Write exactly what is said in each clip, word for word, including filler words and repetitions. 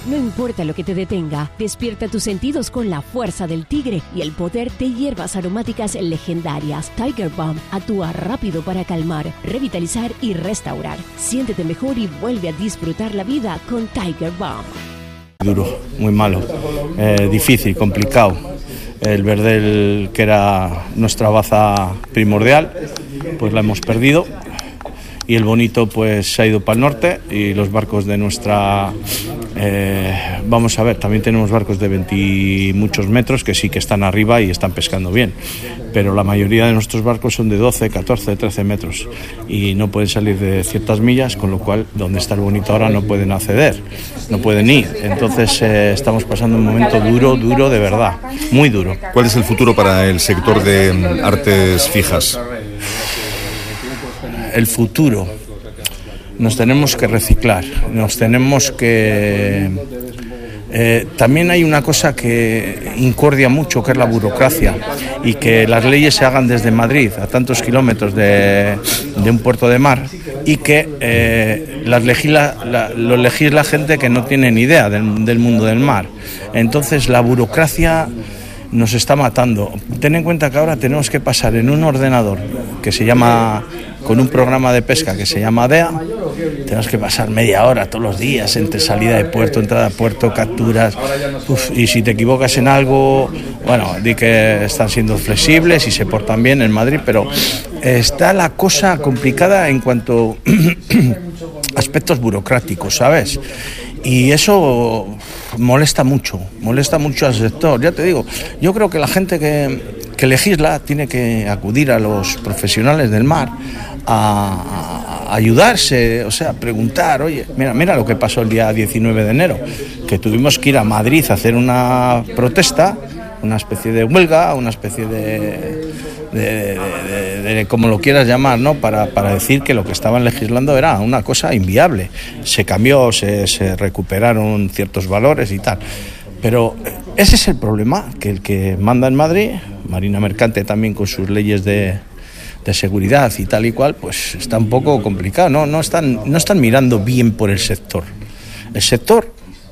No importa lo que te detenga, despierta tus sentidos con la fuerza del tigre y el poder de hierbas aromáticas legendarias. Tiger Balm actúa rápido para calmar, revitalizar y restaurar. Siéntete mejor y vuelve a disfrutar la vida con Tiger Balm. Duro, muy malo, eh, difícil, complicado. El verdel, que era nuestra baza primordial, pues la hemos perdido. Y el bonito pues se ha ido para el norte y los barcos de nuestra... Eh, vamos a ver, también tenemos barcos de veinte muchos metros que sí que están arriba y están pescando bien, pero la mayoría de nuestros barcos son de doce, catorce, trece metros y no pueden salir de ciertas millas, con lo cual donde está el bonito ahora no pueden acceder, no pueden ir. Entonces eh, estamos pasando un momento duro, duro de verdad, muy duro. ¿Cuál es el futuro para el sector de artes fijas? El futuro, nos tenemos que reciclar, nos tenemos que... Eh, también hay una cosa que incordia mucho, que es la burocracia, y que las leyes se hagan desde Madrid, a tantos kilómetros de, de un puerto de mar, y que eh, las legisla, la, lo legisla gente que no tiene ni idea del, del mundo del mar. Entonces la burocracia nos está matando. Ten en cuenta que ahora tenemos que pasar en un ordenador que se llama, con un programa de pesca que se llama D E A, tenemos que pasar media hora todos los días entre salida de puerto, entrada de puerto, capturas, uf, y si te equivocas en algo, bueno, di que están siendo flexibles y se portan bien en Madrid, pero está la cosa complicada en cuanto a aspectos burocráticos, ¿sabes? Y eso molesta mucho, molesta mucho al sector. Ya te digo, yo creo que la gente que, que legisla tiene que acudir a los profesionales del mar a, a ayudarse, o sea, preguntar, oye, mira, mira lo que pasó el día diecinueve de enero, que tuvimos que ir a Madrid a hacer una protesta, una especie de huelga, una especie de... De, de, de, de como lo quieras llamar, ¿no? Para, para decir que lo que estaban legislando era una cosa inviable. Se cambió, se, se recuperaron ciertos valores y tal. Pero ese es el problema, que el que manda en Madrid, Marina Mercante también con sus leyes de, de seguridad y tal y cual, pues está un poco complicado, ¿no? No están, no están mirando bien por el sector. El sector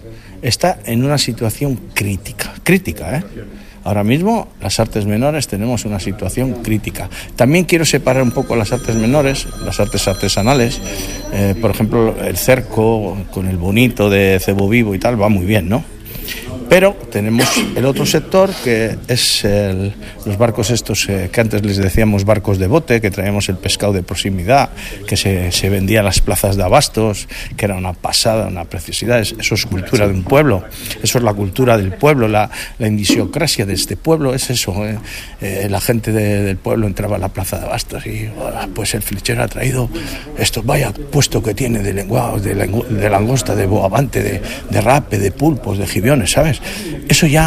está en una situación crítica, crítica, ¿eh? Ahora mismo las artes menores tenemos una situación crítica. También quiero separar un poco las artes menores, las artes artesanales. Eh, por ejemplo, el cerco con el bonito de cebo vivo y tal va muy bien, ¿no? Pero tenemos el otro sector, que es el, los barcos estos eh, que antes les decíamos barcos de bote, que traíamos el pescado de proximidad, que se, se vendía en las plazas de abastos, que era una pasada, una preciosidad. Eso es cultura de un pueblo, eso es la cultura del pueblo, la, la idiosincrasia de este pueblo, es eso. Eh, eh, la gente de, del pueblo entraba a la plaza de abastos y oh, pues el flechero ha traído esto, vaya puesto que tiene de lenguados, de, lengu- de langosta, de boavante, de, de rape, de pulpos, de jibiones, ¿sabes? Eso ya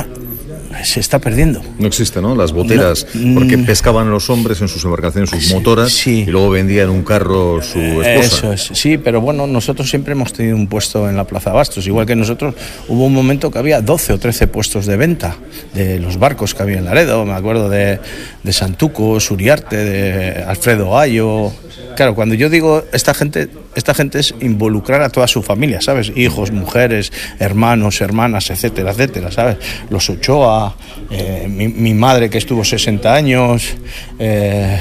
se está perdiendo. No existe, ¿no? Las boteras, no, porque pescaban los hombres en sus embarcaciones, sus sí, motoras, sí. Y luego vendía en un carro su esposa. Eso es, sí, pero bueno, nosotros siempre hemos tenido un puesto en la Plaza de Abastos, igual que nosotros hubo un momento que había doce o trece puestos de venta de los barcos que había en Laredo, me acuerdo de, de Santuco, Suriarte, de Alfredo Gallo. Claro, cuando yo digo esta gente, esta gente es involucrar a toda su familia, ¿sabes? Hijos, mujeres, hermanos, hermanas, etcétera, etcétera, ¿sabes? Los Ochoa, eh, mi, mi madre que estuvo sesenta años, eh,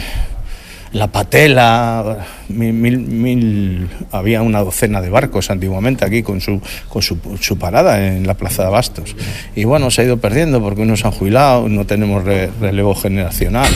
la Patela, mil, mil, mil, había una docena de barcos antiguamente aquí con su con su, su parada en la Plaza de Abastos. Y bueno, se ha ido perdiendo porque unos han jubilado, no tenemos re, relevo generacional.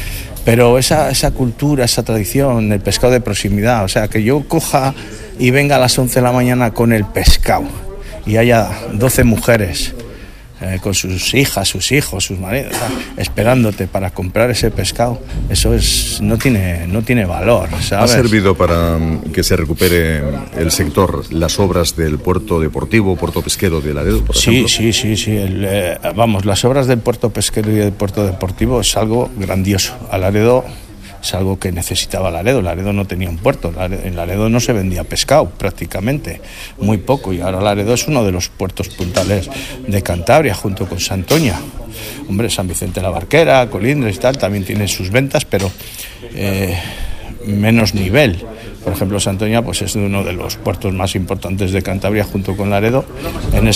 Pero esa, esa cultura, esa tradición, el pescado de proximidad, o sea, que yo coja y venga a las once de la mañana con el pescado y haya doce mujeres eh, con sus hijas, sus hijos, sus maridos, esperándote para comprar ese pescado, eso es no tiene no tiene valor, ¿sabes? ¿Ha servido para que se recupere el sector, las obras del puerto deportivo, puerto pesquero de Laredo, por sí, ejemplo? Sí, sí, sí, el, eh, vamos, las obras del puerto pesquero y del puerto deportivo es algo grandioso. A Laredo es algo que necesitaba Laredo. Laredo no tenía un puerto, en Laredo no se vendía pescado prácticamente, muy poco, y ahora Laredo es uno de los puertos puntales de Cantabria junto con Santoña. Hombre, San Vicente la Barquera, Colindres y tal, también tiene sus ventas, pero eh, menos nivel. Por ejemplo, Santoña pues es uno de los puertos más importantes de Cantabria junto con Laredo. En